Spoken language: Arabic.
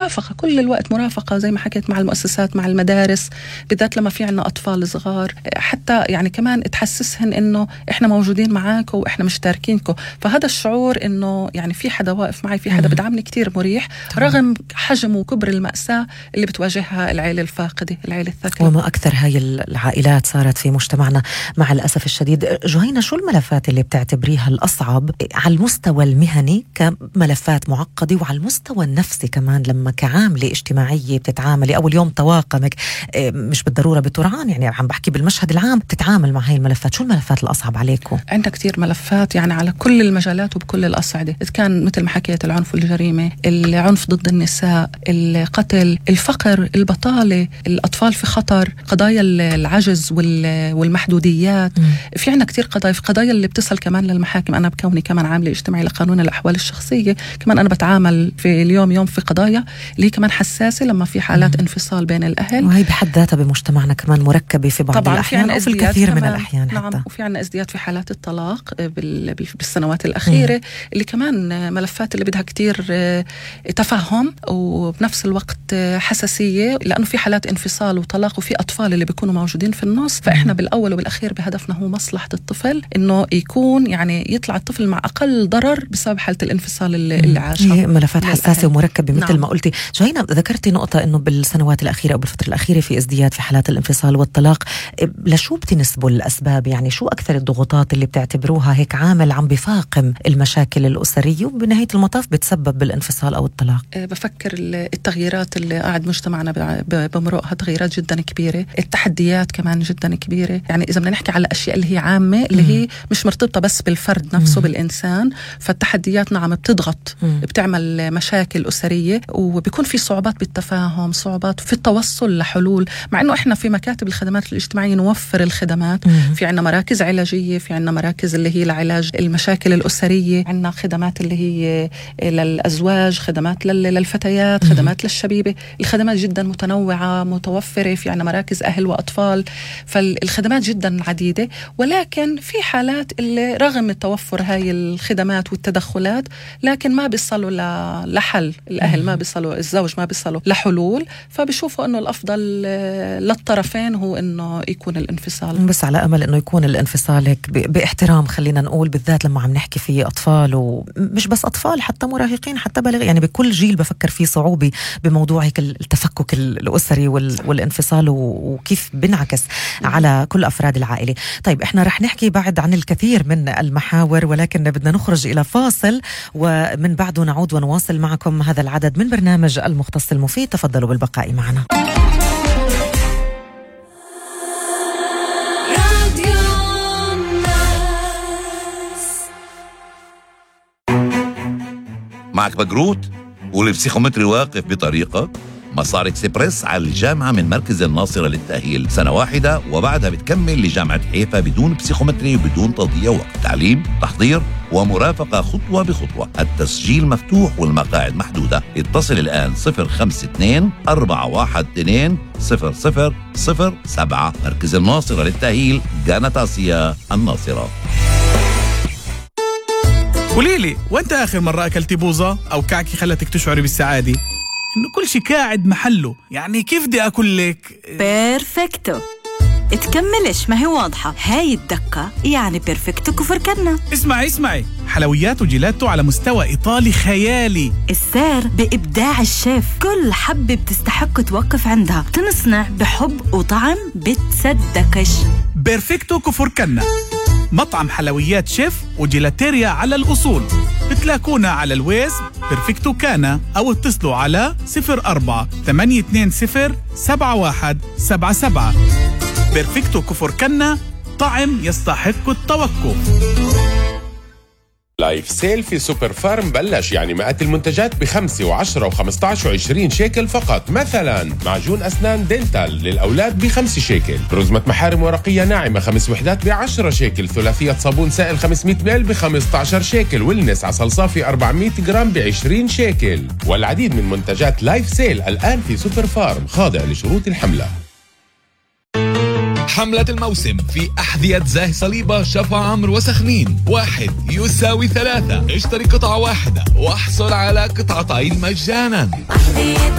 مرافقة كل الوقت، مرافقة زي ما حكيت مع المؤسسات، مع المدارس، بالذات لما في عنا أطفال صغار، حتى يعني كمان تحسسهن إنه إحنا موجودين معاكم وإحنا مش تاركينكم. فهذا الشعور إنه يعني في حدا واقف معي، في حدا بدعمني كتير مريح رغم حجم وكبر المأساة اللي بتواجهها العائلة الفاقدة، العائلة الثكلة. وما أكثر هاي العائلات صارت في مجتمعنا مع الأسف الشديد. جهينة، شو الملفات اللي بتعتبريها الأصعب على المستوى المهني كملفات معقدة، وعلى المستوى النفسي كمان لما كعاملة اجتماعية بتتعاملي أول يوم طواقمك مش بالضرورة بترعان، يعني عم بحكي بالمشهد العام بتتعامل مع هاي الملفات، شو الملفات الأصعب عليكم؟ عندنا كتير ملفات يعني على كل المجالات وبكل الأصعدة، إذا كان مثل ما حكيت العنف والجريمة، العنف ضد النساء، القتل، الفقر، البطالة، الأطفال في خطر، قضايا العجز والمحدوديات. في عنا كتير قضايا، في قضايا اللي بتصل كمان للمحاكم. أنا بكوني كمان عاملة اجتماعي لقانون الأحوال الشخصية، كمان أنا بتعامل في اليوم في قضايا اللي هي كمان حساسة لما في حالات انفصال بين الأهل، وهي بحد ذاتها بمجتمعنا كمان مركبة في بعض الأحيان أو في الكثير من الأحيان. نعم، وفي عنا ازدياد في حالات الطلاق بالسنوات الأخيرة اللي كمان ملفات اللي بدها كتير تفهم وبنفس الوقت حساسية، لأنه في حالات انفصال وطلاق وفي أطفال اللي بيكونوا موجودين في النص. فإحنا بالأول وبالأخير بهدفنا هو مصلحة الطفل، إنه يكون يعني يطلع الطفل مع أقل ضرر بسبب حالة الانفصال اللي عاشها. ملفات حساسة ومركبة مثل نعم. ما قلتي. جهينة، ذكرتي نقطة إنه بالسنوات الأخيرة أو بالفترة الأخيرة في ازدياد في حالات الانفصال والطلاق. لشو بتنسبوا الأسباب؟ يعني شو أكثر الضغوطات اللي بتعتبروها هيك عامل عم بفاقم المشاكل الأسرية وبنهاية المطاف بتسبب بالانفصال أو الطلاق؟ بفكر التغييرات اللي قاعد مجتمعنا بمرقها تغييرات جدا كبيرة، التحديات كمان جدا كبيرة. يعني إذا بدنا نحكي على أشياء اللي هي عامة اللي هي مش مرتبطة بس بالفرد نفسه بالإنسان، فالتحديات نعم بتضغط، بتعمل مشاكل أسرية، وبيكون في صعوبات بالتفاهم، صعوبات في التوصل لحلول. مع إنه إحنا في مكاتب الخدمات الاجتماعية نوفر الخدمات، في عنا مراكز علاجية، في عنا مراكز اللي هي لعلاج المشاكل الأسرية، عنا خدمات اللي هي للأزواج، خدمات للفتيات، خدمات للشبيبة. الخدمات جدا متنوعة متوفرة، في عنا مراكز أهل وأطفال، فالخدمات جدا عديدة. ولكن في حالات اللي رغم توفر هاي الخدمات والتدخلات لكن ما بيصلوا لحل، الأهل ما بيصلوا، الزوج ما بيصلوا لحلول، فبيشوفوا أنه الأفضل للطرفين هو أنه يكون الانفصال. بس على أمل أنه يكون الانفصال هيك باحترام، خلينا نقول، بالذات لما عم نحكي في أطفال، ومش بس أطفال، حتى مراهقين، حتى بالغ، يعني بكل جيل بفكر فيه صعوبة بموضوع هيك التفكك الأسري والانفصال وكيف بنعكس على كل أفراد العائلة. طيب إحنا رح نحكي بعد عن الكثير من المحاور، ولكن بدنا نخرج إلى فاصل ومن بعده نعود ونواصل معكم هذا العدد من برنامج المختص المفيد. تفضلوا بالبقاء معنا. معك بقروت والبسيخومتري واقف بطريقك؟ مسار اكسبرس على الجامعة من مركز الناصرة للتأهيل، سنة واحدة وبعدها بتكمل لجامعة حيفا بدون بسيخومتري وبدون تضييع وقت. تعليم، تحضير ومرافقة خطوة بخطوة. التسجيل مفتوح والمقاعد محدودة. اتصل الآن 052-412-0007. مركز الناصرة للتأهيل، جامعة آسيا الناصرة. قوليلي، وانت آخر مرة أكلتي بوظة أو كعكي خلتك تشعري بالسعادة؟ إنه كل شي قاعد محله، يعني كيف بدي أقول لك؟ بيرفكتو. تكملش، ما هي واضحة هاي الدقة، يعني بيرفكتو كفركنا. اسمعي، حلويات وجيلاتو على مستوى إيطالي خيالي. السر بإبداع الشيف، كل حبة بتستحق توقف عندها، تنصنع بحب وطعم بتصدقش. بيرفكتو كفركنا، مطعم حلويات شيف وجيلاتيريا على الأصول. بتلاقونا على الويز بيرفكتو كانا، أو اتصلوا على 04-820-7177. بيرفكتو كفر كنا، طعم يستحق التوقف. لايف سيل في سوبر فارم بلش، يعني مئات المنتجات ب5 و10 و15 و20 شيكل فقط. مثلا معجون أسنان دينتال للأولاد ب5 شيكل، رزمة محارم ورقية ناعمة 5 وحدات ب10 شيكل، ثلاثية صابون سائل 500 مل ب15 شيكل، والنس عسل صافي 400 جرام ب20 شيكل. والعديد من منتجات لايف سيل الآن في سوبر فارم، خاضع لشروط الحملة. حملة الموسم في أحذية زاهي صليبة شفا عمرو وسخنين، 1 يساوي 3. اشتري قطعة واحدة واحصل على قطعتين مجانا. أحذية